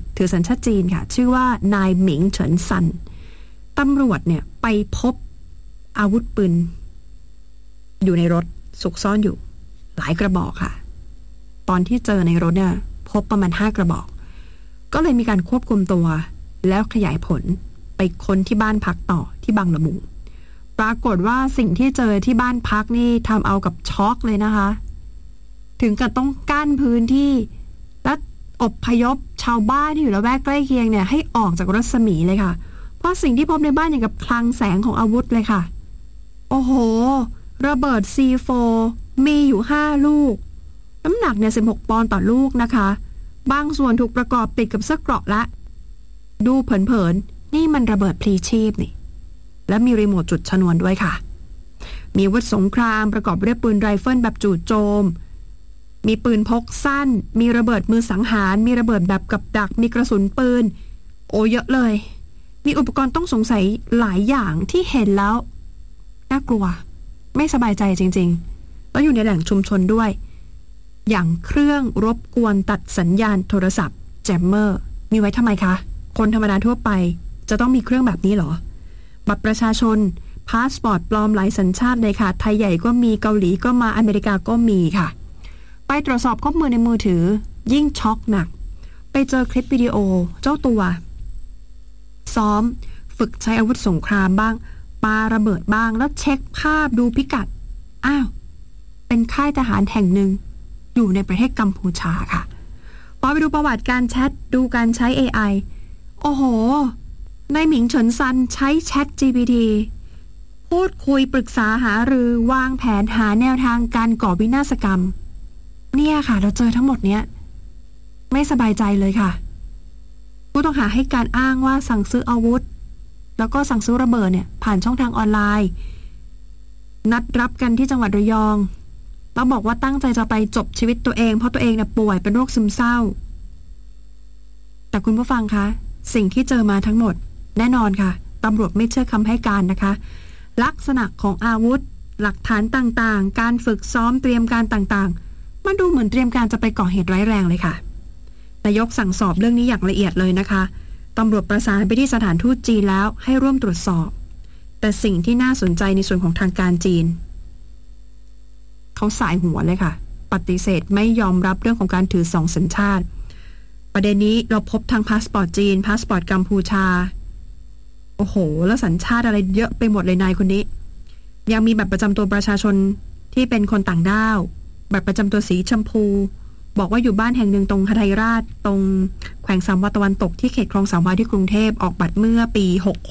ถือสัญชาติจีนค่ะชื่อว่านายหมิงเฉินซันตำรวจเนี่ยไปพบอาวุธปืนอยู่ในรถซุกซ่อนอยู่หลายกระบอกค่ะตอนที่เจอในรถเนี่ยพบประมาณ5กระบอกก็เลยมีการควบคุมตัวแล้วขยายผลไปค้นที่บ้านพักต่อที่บางละมุงปรากฏว่าสิ่งที่เจอที่บ้านพักนี่ทำเอากับช็อกเลยนะคะถึงกับต้องกั้นพื้นที่และอพยพชาวบ้านที่อยู่ละแวกใกล้เคียงเนี่ยให้ออกจากรัศมีเลยค่ะเพราะสิ่งที่พบในบ้านอย่างกับคลังแสงของอาวุธเลยค่ะโอ้โหระเบิด C4 มีอยู่5ลูกน้ำหนักเนี่ย16ปอนด์ต่อลูกนะคะบางส่วนถูกประกอบติดกับเสื้อเกราะและดูเผินๆนี่มันระเบิดพลีชีพนี่และมีรีโมทจุดชนวนด้วยค่ะมีอาวุธสงครามประกอบด้วยปืนไรเฟิลแบบจู่โจมมีปืนพกสั้นมีระเบิดมือสังหารมีระเบิดแบบกับดักมีกระสุนปืนโอ้เยอะเลยมีอุปกรณ์ต้องสงสัยหลายอย่างที่เห็นแล้วน่ากลัวไม่สบายใจจริงๆแล้วอยู่ในแหล่งชุมชนด้วยอย่างเครื่องรบกวนตัดสัญญาณโทรศัพท์แจมเมอร์มีไว้ทำไมคะคนธรรมดาทั่วไปจะต้องมีเครื่องแบบนี้เหรอบัตรประชาชนพาสปอร์ตปลอมหลายสัญชาติเลยค่ะไทยใหญ่ก็มีเกาหลีก็มาอเมริกาก็มีค่ะไปตรวจสอบข้อมูลในมือถือยิ่งช็อกหนักไปเจอคลิปวิดีโอเจ้าตัวซ้อมฝึกใช้อาวุธสงครามบ้างปาระเบิดบ้างแล้วเช็คภาพดูพิกัดอ้าวเป็นค่ายทหารแห่งหนึ่งอยู่ในประเทศกัมพูชาค่ะพอไปดูประวัติการแชทดูการใช้ AI โอ้โหนายหมิงเฉินซันใช้ ChatGPT พูดคุยปรึกษาหารือวางแผนหาแนวทางการก่อวินาศกรรมเนี่ยค่ะเราเจอทั้งหมดเนี้ยไม่สบายใจเลยค่ะผู้ต้องหาให้การอ้างว่าสั่งซื้ออาวุธแล้วก็สั่งซื้อระเบิดเนี่ยผ่านช่องทางออนไลน์นัดรับกันที่จังหวัดระยองแล้วบอกว่าตั้งใจจะไปจบชีวิตตัวเองเพราะตัวเองเนี่ยป่วยเป็นโรคซึมเศร้าแต่คุณผู้ฟังคะสิ่งที่เจอมาทั้งหมดแน่นอนค่ะตำรวจไม่เชื่อคำให้การนะคะลักษณะของอาวุธหลักฐานต่างๆการฝึกซ้อมเตรียมการต่างๆมันดูเหมือนเตรียมการจะไปก่อเหตุร้ายแรงเลยค่ะนายกสั่งสอบเรื่องนี้อย่างละเอียดเลยนะคะตำรวจประสานไปที่สถานทูตจีนแล้วให้ร่วมตรวจสอบแต่สิ่งที่น่าสนใจในส่วนของทางการจีนเขาสายหัวเลยค่ะปฏิเสธไม่ยอมรับเรื่องของการถือ2สัญชาติประเด็นนี้เราพบทางพาสปอร์ตจีนพาสปอร์ตกัมพูชาโอ้โหแล้วสัญชาติอะไรเยอะไปหมดเลยนายคนนี้ยังมีบัตรประจำตัวประชาชนที่เป็นคนต่างด้าวบัตรประจำตัวสีชมพูบอกว่าอยู่บ้านแห่งหนึ่งตรงหทัยราชตรงแขวงสามวาตะวันตกที่เขตคลองสามวาที่กรุงเทพออกบัตรเมื่อปี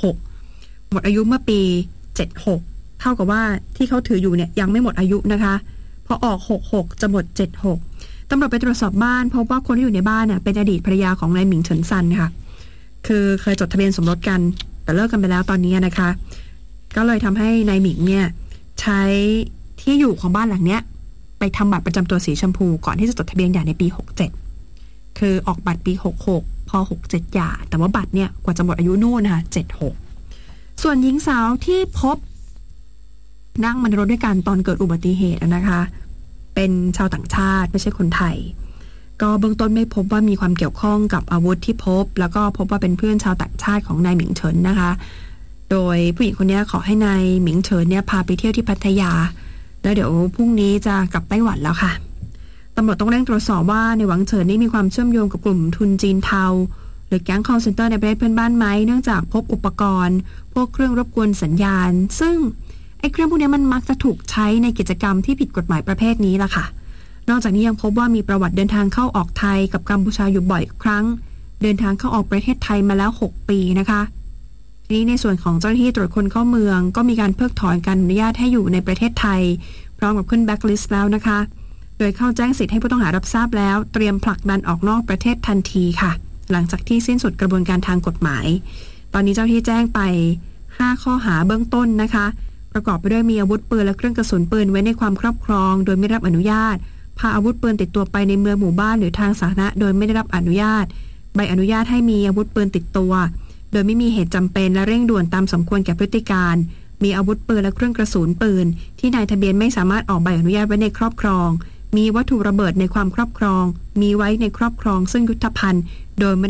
66หมดอายุเมื่อปี76เท่ากับว่าที่เขาถืออยู่เนี่ยยังไม่หมดอายุนะคะพอออก66จะหมด76ตำรวจไปตรวจสอบบ้านพบว่าคนที่อยู่ในบ้านเนี่ยเป็นอดีตภรรยาของนายหมิงเฉินซันค่ะคือเคยจดทะเบียนสมรสกันแต่เลิกกันไปแล้วตอนนี้นะคะก็เลยทำให้นายหมิงเนี่ยใช้ที่อยู่ของบ้านหลังเนี้ยไปทำบัตรประจำตัวสีชมพูก่อนที่จะจดทะเบียนหย่าในปี67คือออกบัตรปี66พอ67หย่าแต่ว่าบัตรเนี่ยกว่าจะหมดอายุนู่นนะคะ76ส่วนหญิงสาวที่พบนั่งมาในรถด้วยกันตอนเกิดอุบัติเหตุนะคะเป็นชาวต่างชาติไม่ใช่คนไทยก็เบื้องต้นไม่พบว่ามีความเกี่ยวข้องกับอาวุธที่พบแล้วก็พบว่าเป็นเพื่อนชาวต่างชาติของนายหมิงเฉินนะคะโดยผู้หญิงคนนี้ขอให้นายหมิงเฉินเนี่ยพาไปเที่ยวที่พัทยาแล้วเดี๋ยวพรุ่งนี้จะกลับไต้หวันแล้วค่ะตำรวจต้องเร่งตรวจสอบว่าในหวังเฉินนี่มีความเชื่อมโยงกับกลุ่มทุนจีนเทาหรือแก๊ง call center ในประเทศเพื่อนบ้านไหมเนื่องจากพบอุปกรณ์พวกเครื่องรบกวนสัญญาณซึ่งไอ้เครื่องพวกนี้มันมักจะถูกใช้ในกิจกรรมที่ผิดกฎหมายประเภทนี้ล่ะค่ะนอกจากนี้ยังพบว่ามีประวัติเดินทางเข้าออกไทยกับกัมพูชาอยู่บ่อยครั้งเดินทางเข้าออกประเทศไทยมาแล้ว6ปีนะคะทีนี้ในส่วนของเจ้าหน้าที่ตรวจคนเข้าเมืองก็มีการเพิกถอนการอนุญาตให้อยู่ในประเทศไทยพร้อมกับขึ้นแบ็คลิสต์แล้วนะคะโดยเข้าแจ้งสิทธิ์ให้ผู้ต้องหารับทราบแล้วเตรียมผลักดันออกนอกประเทศทันทีค่ะหลังจากที่สิ้นสุดกระบวนการทางกฎหมายตอนนี้เจ้าหน้าที่แจ้งไป5ข้อหาเบื้องต้นนะคะประกอบไปด้วยมีอาวุธปืนและเครื่องกระสุนปืนไว้ในความครอบครองโดยไม่ได้รับอนุญาตพาอาวุธปืนติดตัวไปในเมืองหมู่บ้านหรือทางสาธารณะโดยไม่ได้รับอนุญาตใบอนุญาตให้มีอาวุธปืนติดตัวโดยไม่มีเหตุจำเป็นและเร่งด่วนตามสมควรแก่พฤติการมีอาวุธปืนและเครื่องกระสุนปืนที่นายทะเบียนไม่สามารถออกใบอนุญาตไว้ในครอบครองมีวัตถุระเบิดในความครอบครองมีไว้ในครอบครองซึ่งยุทธภัณฑ์โดยไม่